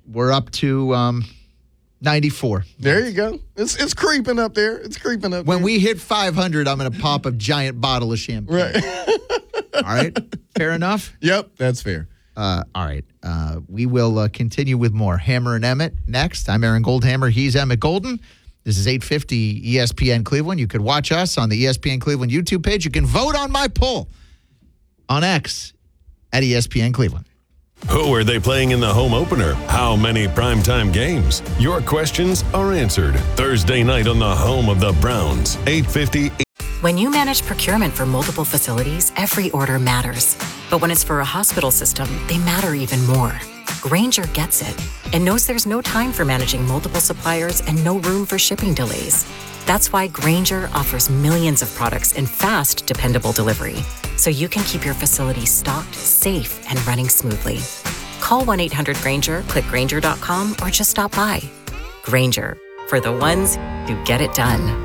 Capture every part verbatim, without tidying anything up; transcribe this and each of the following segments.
we're up to um, ninety-four. There you go. It's it's creeping up there. It's creeping up When there. we hit five hundred, I'm going to pop a giant bottle of champagne. Right. All right. Fair enough? Yep, that's fair. Uh, all right. Uh, we will uh, continue with more Hammer and Emmett next. I'm Aaron Goldhammer. He's Emmett Golden. This is eight fifty E S P N Cleveland. You could watch us on the E S P N Cleveland YouTube page. You can vote on my poll on X at E S P N Cleveland. Who are they playing in the home opener? How many primetime games? Your questions are answered Thursday night on the home of the Browns, eight fifty. When you manage procurement for multiple facilities, every order matters. But when it's for a hospital system, they matter even more. Grainger gets it and knows there's no time for managing multiple suppliers and no room for shipping delays. That's why Grainger offers millions of products in fast, dependable delivery, so you can keep your facility stocked, safe, and running smoothly. Call one eight hundred Grainger, click Grainger dot com, or just stop by. Grainger, for the ones who get it done.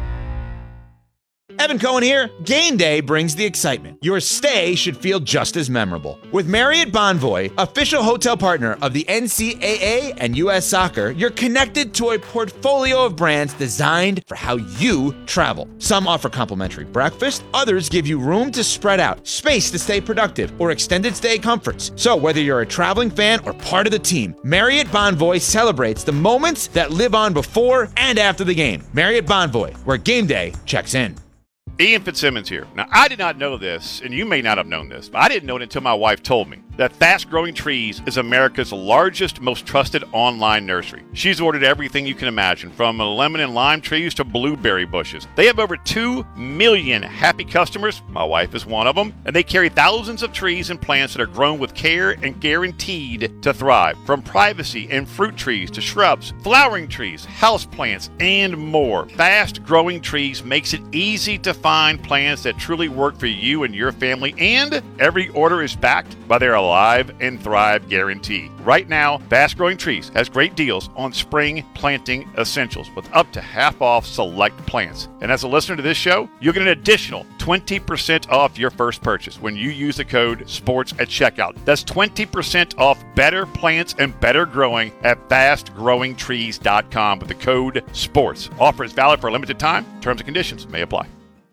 Evan Cohen here. Game day brings the excitement. Your stay should feel just as memorable. With Marriott Bonvoy, official hotel partner of the N C double A and U S Soccer, you're connected to a portfolio of brands designed for how you travel. Some offer complimentary breakfast, others give you room to spread out, space to stay productive, or extended stay comforts. So whether you're a traveling fan or part of the team, Marriott Bonvoy celebrates the moments that live on before and after the game. Marriott Bonvoy, where game day checks in. Ian Fitzsimmons here. Now, I did not know this, and you may not have known this, but I didn't know it until my wife told me, that Fast Growing Trees is America's largest, most trusted online nursery. She's ordered everything you can imagine, from lemon and lime trees to blueberry bushes. They have over two million happy customers. My wife is one of them. And they carry thousands of trees and plants that are grown with care and guaranteed to thrive. From privacy and fruit trees to shrubs, flowering trees, house plants, and more. Fast Growing Trees makes it easy to find plants that truly work for you and your family, and every order is backed by their Alive and Thrive guarantee. Right now, Fast Growing Trees has great deals on spring planting essentials with up to half off select plants. And as a listener to this show, you'll get an additional twenty percent off your first purchase when you use the code SPORTS at checkout. That's twenty percent off better plants and better growing at fast growing trees dot com with the code SPORTS. Offer is valid for a limited time. Terms and conditions may apply.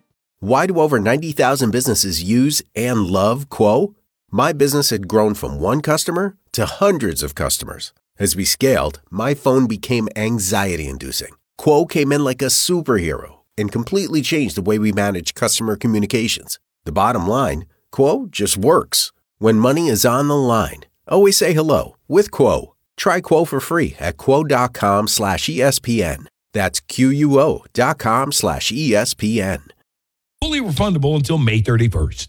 Why do over ninety thousand businesses use and love Quo? My business had grown from one customer to hundreds of customers. As we scaled, my phone became anxiety-inducing. Quo came in like a superhero and completely changed the way we manage customer communications. The bottom line, Quo just works. When money is on the line, always say hello with Quo. Try Quo for free at quo.com slash ESPN. That's Q-U-O dot com slash ESPN. Fully refundable until May thirty-first.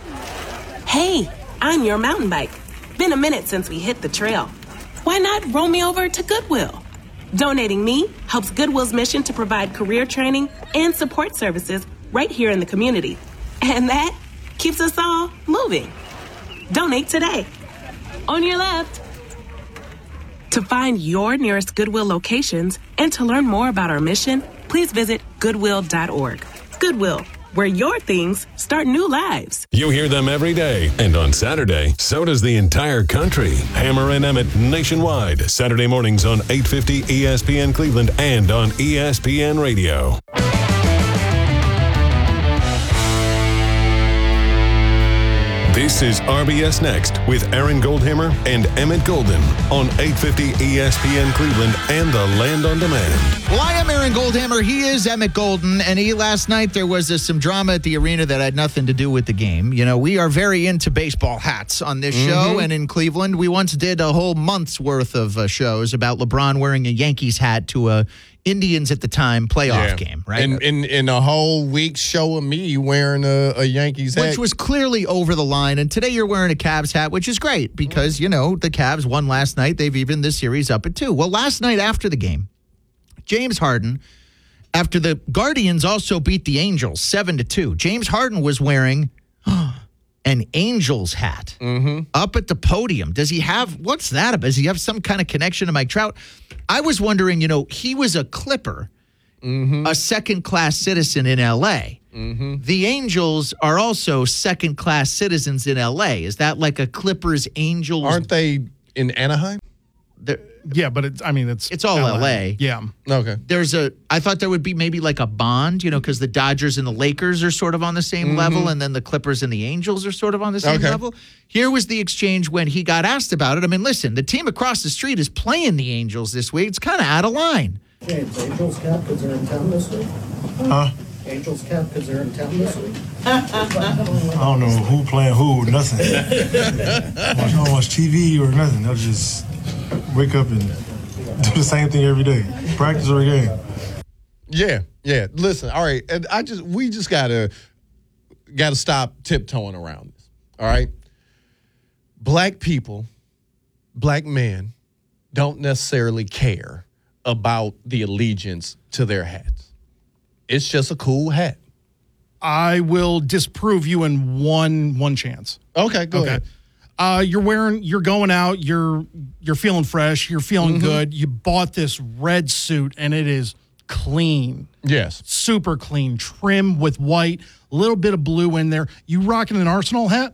Hey, I'm your mountain bike. Been a minute since we hit the trail. Why not roll me over to Goodwill? Donating me helps Goodwill's mission to provide career training and support services right here in the community. And that keeps us all moving. Donate today. On your left. To find your nearest Goodwill locations and to learn more about our mission, please visit goodwill dot org. Goodwill, where your things start new lives. You hear them every day, and on Saturday, so does the entire country. Hammer and Emmett nationwide, Saturday mornings on eight fifty E S P N Cleveland and on E S P N Radio. This is R B S Next with Aaron Goldhammer and Emmett Golden on eight fifty E S P N Cleveland and the Land on Demand. Well, I am Aaron Goldhammer. He is Emmett Golden. And he, last night there was uh, some drama at the arena that had nothing to do with the game. You know, we are very into baseball hats on this mm-hmm. show. And in Cleveland, we once did a whole month's worth of uh, shows about LeBron wearing a Yankees hat to a Indians at the time playoff yeah. game, right? And in, in a whole week's show of me wearing a, a Yankees hat. Which was clearly over the line. And today you're wearing a Cavs hat, which is great because, you know, the Cavs won last night. They've evened this series up at two. Well, last night after the game, James Harden, after the Guardians also beat the Angels seven to two, James Harden was wearing an Angels hat mm-hmm. up at the podium. Does he have, what's that about? Does he have some kind of connection to Mike Trout? I was wondering, you know, he was a Clipper, mm-hmm. a second-class citizen in L A. Mm-hmm. The Angels are also second-class citizens in L A. Is that like a Clippers-Angels? Aren't they in Anaheim? there, Yeah, but it's, I mean, it's it's all L A. Yeah. Okay. There's a, I thought there would be maybe like a bond, you know, because the Dodgers and the Lakers are sort of on the same Mm-hmm. level, and then the Clippers and the Angels are sort of on the same Okay. level. Here was the exchange when he got asked about it. I mean, listen, the team across the street is playing the Angels this week. It's kind of out of line. James, Angels cap because they're in town this week? Huh? Angels cap because they're in town this week? I don't know who playing who, nothing. I don't watch T V or nothing. I'll just wake up and do the same thing every day. Practice or a game. Yeah, yeah. Listen, all right. And I just we just gotta gotta stop tiptoeing around this. All right. Black people, black men, don't necessarily care about the allegiance to their hats. It's just a cool hat. I will disprove you in one one chance. Okay, go ahead. Uh, you're wearing, you're going out, you're you're feeling fresh, you're feeling Mm-hmm. good. You bought this red suit and it is clean, Yes. super clean, trim with white, a little bit of blue in there. You rocking an Arsenal hat?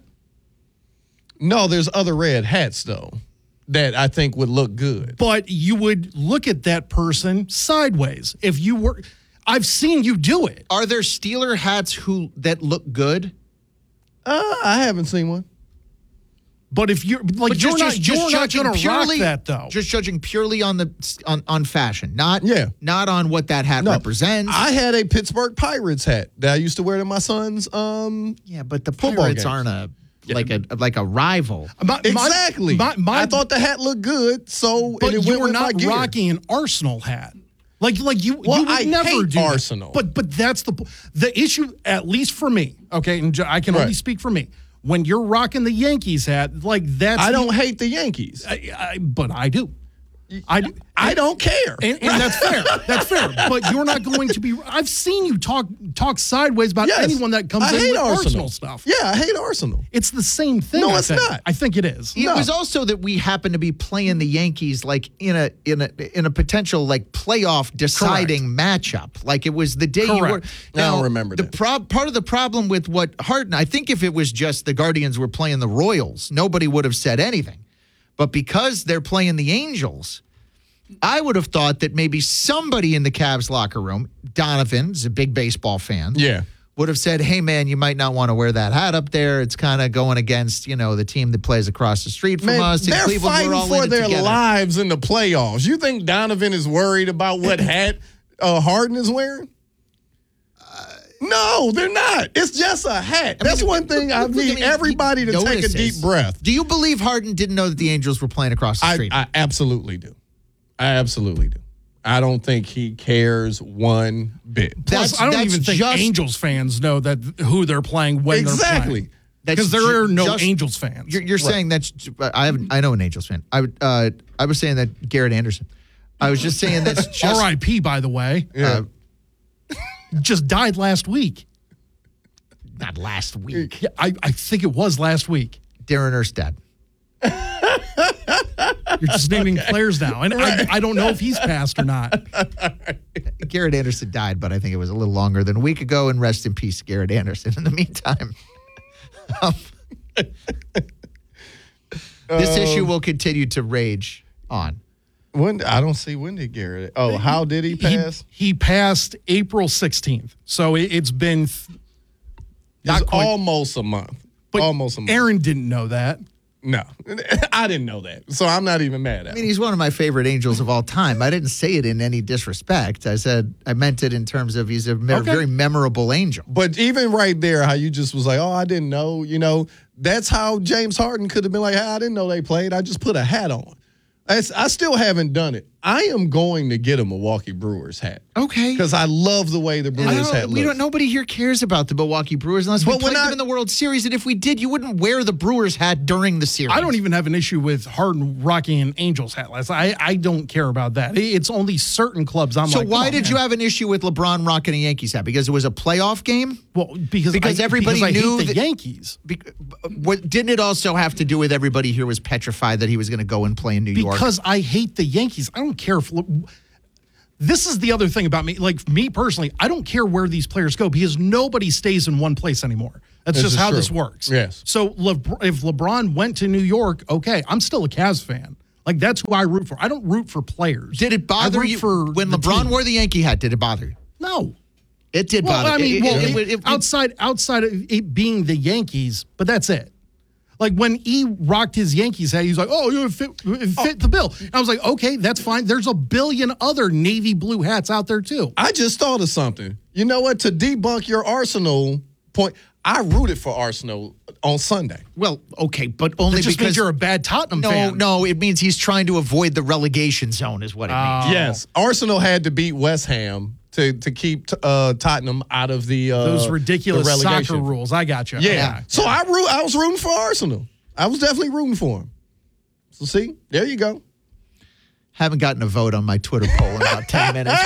No, there's other red hats though that I think would look good. But you would look at that person sideways if you were. I've seen you do it. Are there Steeler hats who that look good? Uh, I haven't seen one. But if you're like But you're not, you're not judging going to rock purely that though. Just judging purely on the on, on fashion, not Yeah. not on what that hat No, represents. I had a Pittsburgh Pirates hat that I used to wear to my son's um yeah, but the Football Pirates games. aren't a like a like a rival. My- my- Exactly. my- my- I thought the hat looked good, so But and it you went were with my not gear. rocking an Arsenal hat. Like, like you, Well, you would I never hate do that. Arsenal. But, but that's the the issue. At least for me, okay, and I can only Right. speak for me. When you're rocking the Yankees hat, like that's I the- don't hate the Yankees. I, I, but I do. I do. I don't care. And, and that's fair. That's fair. But you're not going to be. I've seen you talk talk sideways about Yes. anyone that comes I in hate with Arsenal. Arsenal. stuff. Yeah, I hate Arsenal. It's the same thing. No, I it's think. not. I think it is. It No. was also that we happened to be playing the Yankees like in a in a in a potential like playoff deciding matchup. Like it was the day you were. Correct. I don't remember the that. prob- part of the problem with what Harden. I think if it was just the Guardians were playing the Royals, nobody would have said anything. But because they're playing the Angels, I would have thought that maybe somebody in the Cavs locker room, Donovan's a big baseball fan, Yeah. would have said, hey, man, you might not want to wear that hat up there. It's kind of going against, you know, the team that plays across the street from Man, us. In they're Cleveland, fighting we're all for in it their together. lives in the playoffs. You think Donovan is worried about what hat uh, Harden is wearing? No, they're not. It's just a hat. That's mean, one thing I look, I need mean, everybody to take a notices. deep breath. Do you believe Harden didn't know that the Angels were playing across the I, street? I absolutely do. I absolutely do. I don't think he cares one bit. Plus, That's- I don't that's even think just- Angels fans know that who they're playing when they're Exactly. playing. That's Because there ju- are no just- Angels fans. You're, you're saying that's. I haven't. I know an Angels fan. I would. Uh, I was saying that Garrett Anderson. I was just saying that's just. R I P, by the way. uh, Just died last week. not last week. Yeah, I, I think it was last week. Darren Erstad. You're just naming players now. And I, I don't know if he's passed or not. Garrett Anderson died, but I think it was a little longer than a week ago. And rest in peace, Garrett Anderson. In the meantime, um, this issue will continue to rage on. When I don't see when did Garrett. Oh, how did he pass? He, he passed April sixteenth. So it, it's been th- It's not quite. almost a month. But almost a month. Aaron didn't know that. No, I didn't know that, so I'm not even mad at I him. mean, he's one of my favorite Angels of all time. I didn't say it in any disrespect. I said I meant it in terms of he's a me- Okay. very memorable Angel. But even right there, how you just was like, oh, I didn't know, you know, that's how James Harden could have been like, hey, I didn't know they played. I just put a hat on. I, I still haven't done it. I am going to get a Milwaukee Brewers hat Okay. because I love the way the I Brewers don't- hat we looks. don't. Nobody here cares about the Milwaukee Brewers unless we But we're played not- them in the World Series. And if we did, you wouldn't wear the Brewers hat during the series. I don't even have an issue with Harden rocking an Angels hat last. I, I don't care about that. It's only certain clubs I'm So like, why come on, did man. you have an issue with LeBron rocking a Yankees hat? Because it was a playoff game. Well, because Because I, everybody because I knew hate the that- Yankees. Be- what didn't it also have to do with everybody here was petrified that he was going to go and play in New York? Because I hate the Yankees. I don't care if. This is the other thing about me. Like me personally, I don't care where these players go because nobody stays in one place anymore. That's This just is how true. this works. Yes. So Le- if LeBron went to New York, okay, I'm still a Cavs fan. Like, that's who I root for. I don't root for players. Did it bother I root you for when the LeBron team. wore the Yankee hat? Did it bother you? No. It did Well, bother. I mean, it, well, it, it- it, it, outside outside of it being the Yankees, but that's it. Like when he rocked his Yankees hat, he's like, "Oh, you fit, it fit the bill." And I was like, "Okay, that's fine." There's a billion other navy blue hats out there too. I just thought of something. You know what? To debunk your Arsenal point, I rooted for Arsenal on Sunday. Well, okay, but only That just because means you're a bad Tottenham no, fan. no, it means he's trying to avoid the relegation zone, is what it means. Yes, Arsenal had to beat West Ham to to keep uh, Tottenham out of the uh, Those ridiculous the relegation. soccer rules. I got you. Yeah. So I root, I was rooting for Arsenal. I was definitely rooting for him. So see, there you go. Haven't gotten a vote on my Twitter poll in about ten minutes.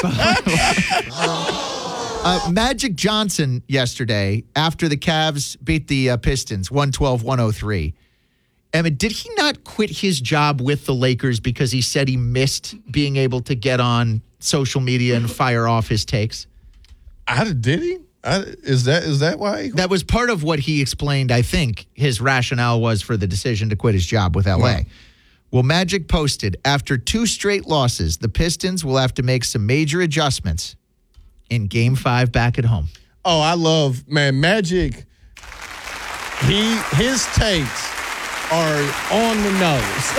uh, Magic Johnson yesterday, after the Cavs beat the uh, Pistons one twelve one oh three. Emmett, did he not quit his job with the Lakers because he said he missed being able to get on social media and fire off his takes? I, did he? I, is that is that why? He, That was part of what he explained, I think, his rationale was for the decision to quit his job with L A. Wow. Well, Magic posted, after two straight losses, the Pistons will have to make some major adjustments in game five back at home. oh, I love man Magic. He his takes are on the nose.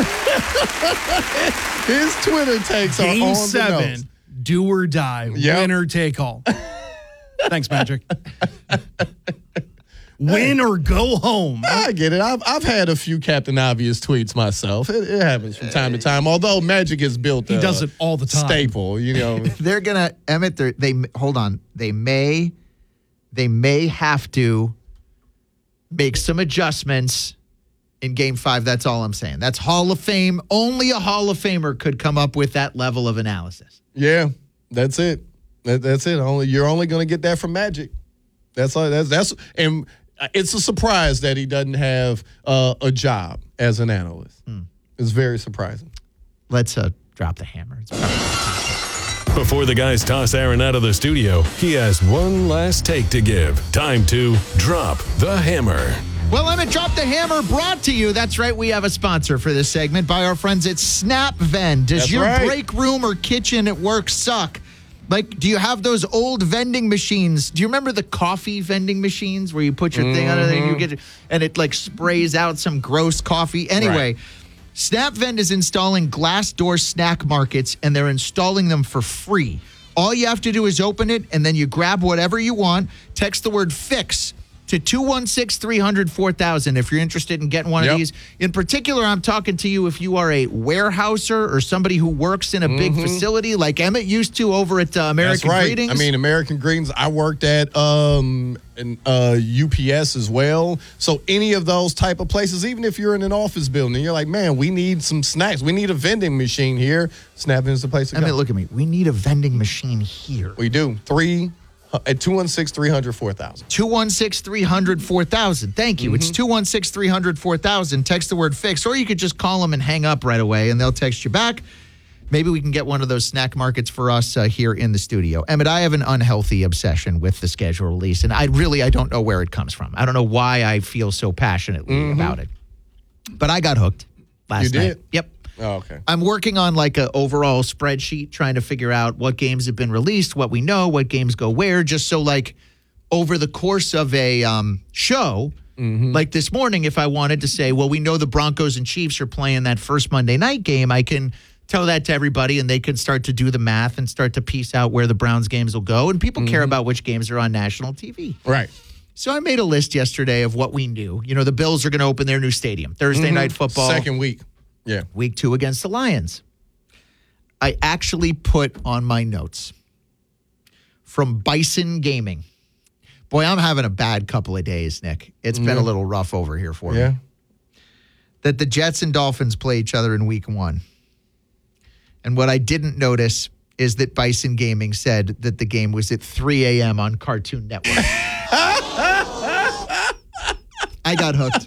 His Twitter takes Game are on seven, the nose. do or die, Yep. winner take all. Thanks, Magic. Win or go home. I get it. I've I've had a few Captain Obvious tweets myself. It, it happens from time to time. Although Magic has built He a does it all the time. staple, you know. They're gonna Emmett. They're, they hold on. They may, they may have to make some adjustments in Game Five. That's all I'm saying. That's Hall of Fame. Only a Hall of Famer could come up with that level of analysis. Yeah, that's it. That, that's it. Only you're only going to get that from Magic. That's all. That's that's and it's a surprise that he doesn't have uh, a job as an analyst. Hmm. It's very surprising. Let's uh, drop the hammer. It's Before the guys toss Aaron out of the studio, he has one last take to give. Time to drop the hammer. Well, Emmett, Drop the Hammer brought to you. That's right. We have a sponsor for this segment by our friends at SnapVend. Does That's your right. break room or kitchen at work suck? Like, do you have those old vending machines? Do you remember the coffee vending machines where you put your thing under there and you get it, and it like sprays out some gross coffee? Anyway, Right. SnapVend is installing glass door snack markets, and they're installing them for free. All you have to do is open it, and then you grab whatever you want. Text the word FIX to two one six, three hundred, four thousand if you're interested in getting one Yep. of these. In particular, I'm talking to you if you are a warehouser or somebody who works in a big facility like Emmett used to over at uh, American That's right. Greetings. I mean, American Greetings. I worked at um, an, uh, U P S as well. So any of those type of places, even if you're in an office building, and you're like, man, we need some snacks. We need a vending machine here. SnapVend's the place to go. Emmett, look at me. We need a vending machine here. We do. Three uh, at two one six, three hundred, four thousand. two one six, three hundred, four thousand. Thank you. It's two one six, three hundred, four thousand. Text the word FIX, or you could just call them and hang up right away, and they'll text you back. Maybe we can get one of those snack markets for us uh, here in the studio. Emmett, I have an unhealthy obsession with the schedule release, and I really, I don't know where it comes from. I don't know why I feel so passionately about it. But I got hooked last You night. did? Yep. Oh, okay. I'm working on like an overall spreadsheet trying to figure out what games have been released, what we know, what games go where, just so like over the course of a um, show, like this morning, if I wanted to say, well, we know the Broncos and Chiefs are playing that first Monday night game, I can tell that to everybody and they can start to do the math and start to piece out where the Browns games will go. And people care about which games are on national T V. Right. So I made a list yesterday of what we knew. You know, the Bills are going to open their new stadium, Thursday night football. Second week. Yeah. Week two against the Lions. I actually put on my notes from Bison Gaming. Boy, I'm having a bad couple of days, Nick. It's been a little rough over here for Yeah. me. That the Jets and Dolphins play each other in week one. And what I didn't notice is that Bison Gaming said that the game was at three a.m. on Cartoon Network. I got hooked.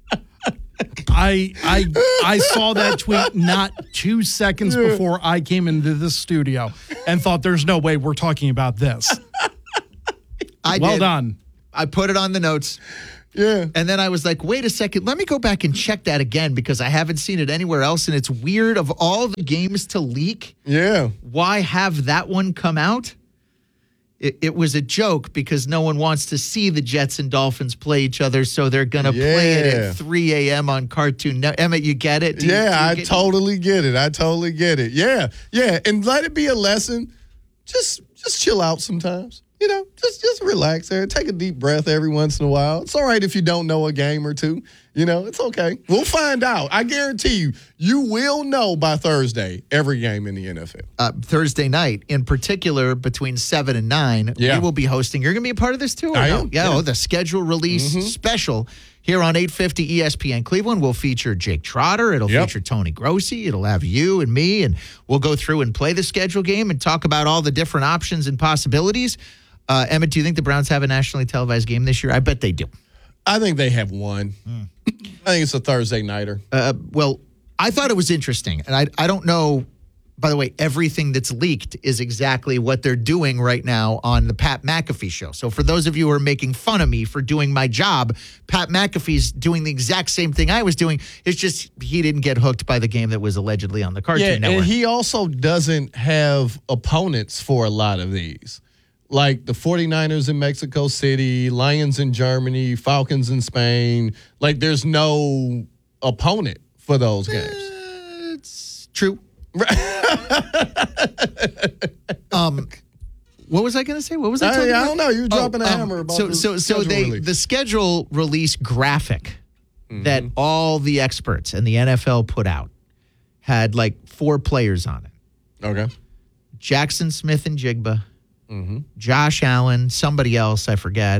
I I I saw that tweet not two seconds before I came into this studio and thought there's no way we're talking about this. I Well did. done. I put it on the notes. Yeah. And then I was like, wait a second, let me go back and check that again because I haven't seen it anywhere else. And it's weird, of all the games to leak, Yeah. why have that one come out? It, it was a joke because no one wants to see the Jets and Dolphins play each other, so they're going to play it Yeah. at three a.m. on Cartoon Network. Emmett, you get it? Do you- Yeah, do you I get- totally get it. I totally get it. Yeah. Yeah. And let it be a lesson. Just just chill out sometimes. You know, just just relax there. Take a deep breath every once in a while. It's all right if you don't know a game or two. You know, it's okay. We'll find out. I guarantee you, you will know by Thursday every game in the N F L. Uh, Thursday night, in particular, between seven and nine, Yeah. we will be hosting. You're going to be a part of this too? Or I no? am, Yeah, yeah. oh, the schedule release Mhm. special here on eight fifty E S P N Cleveland will feature Jake Trotter. It'll Yep. feature Tony Grossi. It'll have you and me, and we'll go through and play the schedule game and talk about all the different options and possibilities. Uh, Emmett, do you think the Browns have a nationally televised game this year? I bet they do. I think they have one. I think it's a Thursday nighter. Uh, well, I thought it was interesting, and I I don't know. By the way, everything that's leaked is exactly what they're doing right now on the Pat McAfee show. So for those of you who are making fun of me for doing my job, Pat McAfee's doing the exact same thing I was doing. It's just he didn't get hooked by the game that was allegedly on the Cartoon Yeah, Network. and he also doesn't have opponents for a lot of these. Like the 49ers in Mexico City, Lions in Germany, Falcons in Spain. Like there's no opponent for those games. It's true. um, what was I going to say? What was I? I- talking I about? don't know. You were dropping a um, hammer about so the so so schedule they release. the schedule release graphic Mm-hmm. that all the experts and the N F L put out had like four players on it: Okay. Jackson Smith and Jigba, Mm-hmm. Josh Allen, somebody else I forget,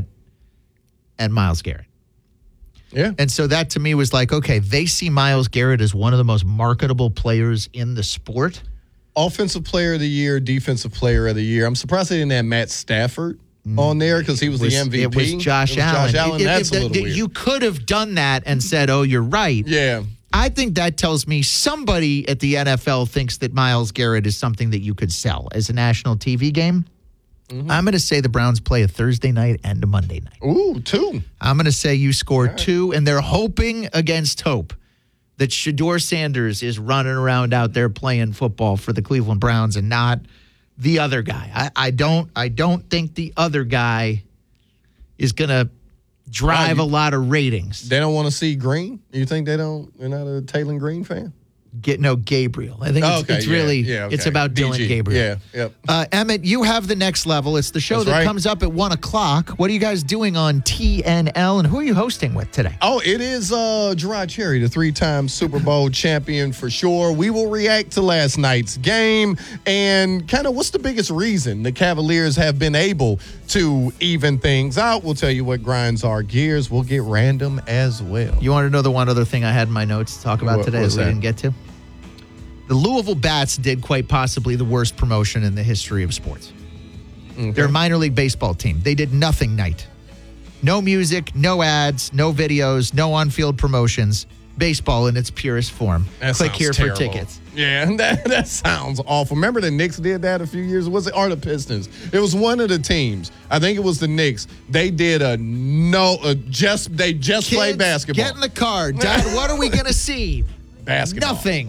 and Myles Garrett. Yeah. And so that to me was like, okay, they see Myles Garrett as one of the most marketable players in the sport. Offensive player of the year, defensive player of the year. I'm surprised they didn't have Matt Stafford on there because he was, It was- the M V P. It was Josh It was Allen. Josh Allen. It- it- That's it- a little it- weird. You could have done that and said, oh, you're right. Yeah. I think that tells me somebody at the N F L thinks that Myles Garrett is something that you could sell as a national T V game. Mm-hmm. I'm going to say the Browns play a Thursday night and a Monday night. Ooh, two. I'm going to say you score two, and they're hoping against hope that Shador Sanders is running around out there playing football for the Cleveland Browns and not the other guy. I, I don't. I don't think the other guy is going to drive Wow, you- a lot of ratings. They don't want to see Green? You think they don't? They're not a Taylor Green fan? Get no Gabriel. I think it's, Oh, okay, it's yeah, really yeah, it's okay. about D Dylan G. Gabriel. Yeah, yep. Uh, Emmett, you have the next level. It's the show That's that right. comes up at one o'clock. What are you guys doing on T N L, and who are you hosting with today? Oh, it is uh, Gerard Cherry, the three-time Super Bowl champion for sure. We will react to last night's game and kind of what's the biggest reason the Cavaliers have been able to even things out. We'll tell you what grinds our gears. We'll get random as well. You want to know the one other thing I had in my notes to talk about What- today that what's we that? didn't get to? The Louisville Bats did quite possibly the worst promotion in the history of sports. They're a minor league baseball team. They did nothing night. No music, no ads, no videos, no on-field promotions. Baseball in its purest form. That Click sounds here terrible. for tickets. Yeah, that, that sounds awful. Remember the Knicks did that a few years? Was it or the Pistons? It was one of the teams. I think it was the Knicks. They did a no, a just they just Kids, played basketball. Get in the car. Dad, what are we going to see? Basketball. Nothing.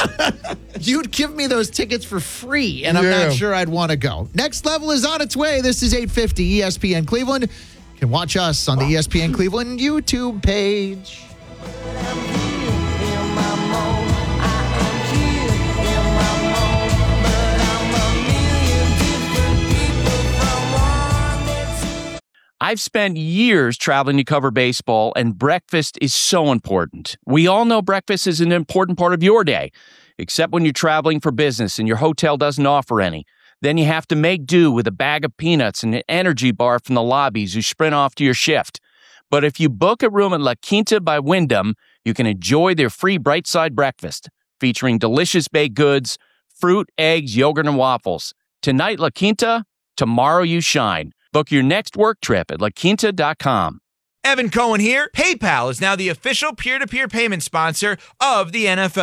You'd give me those tickets for free, and I'm Yeah. not sure I'd want to go. Next Level is on its way. This is eight fifty E S P N Cleveland. You can watch us on the E S P N Cleveland YouTube page. I've spent years traveling to cover baseball, and breakfast is so important. We all know breakfast is an important part of your day, except when you're traveling for business and your hotel doesn't offer any. Then you have to make do with a bag of peanuts and an energy bar from the lobbies you sprint off to your shift. But if you book a room at La Quinta by Wyndham, you can enjoy their free Bright Side breakfast, featuring delicious baked goods, fruit, eggs, yogurt, and waffles. Tonight, La Quinta, tomorrow you shine. Book your next work trip at la quinta dot com. Evan Cohen here. PayPal is now the official peer-to-peer payment sponsor of the N F L. With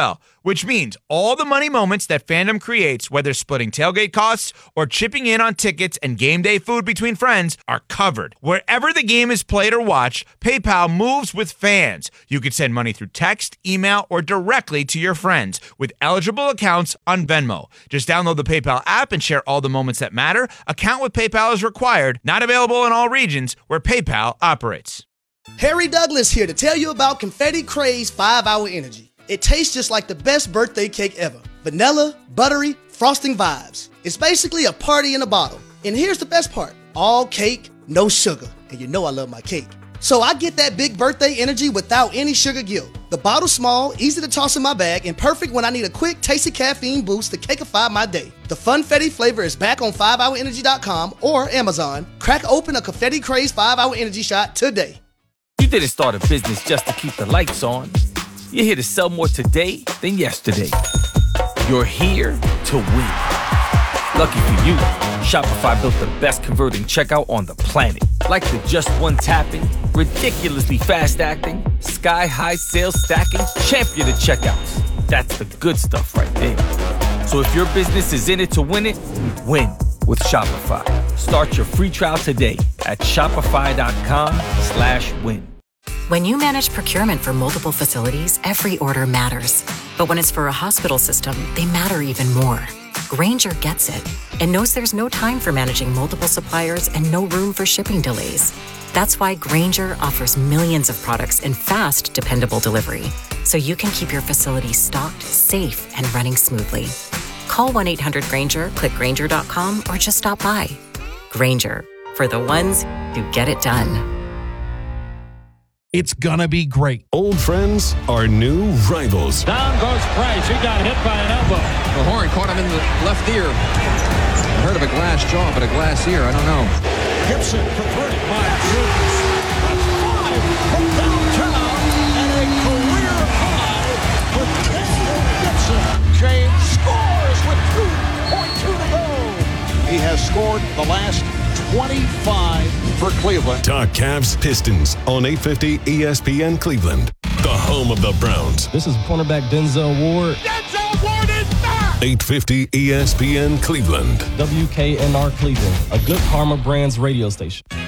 which means all the money moments that fandom creates, whether splitting tailgate costs or chipping in on tickets and game day food between friends, are covered. Wherever the game is played or watched, PayPal moves with fans. You can send money through text, email, or directly to your friends with eligible accounts on Venmo. Just download the PayPal app and share all the moments that matter. Account with PayPal is required. Not available in all regions where PayPal operates. Harry Douglas here to tell you about Confetti Craze five hour Energy. It tastes just like the best birthday cake ever. Vanilla, buttery, frosting vibes. It's basically a party in a bottle. And here's the best part. All cake, no sugar. And you know I love my cake. So I get that big birthday energy without any sugar guilt. The bottle's small, easy to toss in my bag, and perfect when I need a quick, tasty caffeine boost to cakeify my day. The Funfetti flavor is back on five hour energy dot com or Amazon. Crack open a Confetti Craze five hour Energy shot today. You didn't start a business just to keep the lights on. You're here to sell more today than yesterday. You're here to win. Lucky for you, Shopify built the best converting checkout on the planet. Like the just one tapping, ridiculously fast acting, sky-high sales stacking, champion of checkouts. That's the good stuff right there. So if your business is in it to win it, win with Shopify. Start your free trial today at shopify.com slash win. When you manage procurement for multiple facilities, every order matters. But when it's for a hospital system, they matter even more. Grainger gets it and knows there's no time for managing multiple suppliers and no room for shipping delays. That's why Grainger offers millions of products in fast, dependable delivery, so you can keep your facility stocked, safe, and running smoothly. Call one eight hundred Grainger, click Grainger dot com, or just stop by. Grainger, for the ones who get it done. It's gonna be great. Old friends are new rivals. Down goes Price. He got hit by an elbow. The horn caught him in the left ear. I heard of a glass jaw, but a glass ear, I don't know. Gibson for three. Miles shoots. That's five from downtown, and a career high for Tristan Gibson. James scores with two point two to go. He has scored the last twenty-five for Cleveland. Talk Cavs Pistons on eight fifty E S P N Cleveland, the home of the Browns. This is cornerback Denzel Ward. Denzel Ward is back! eight fifty E S P N Cleveland. W K N R Cleveland, a Good Karma Brands radio station.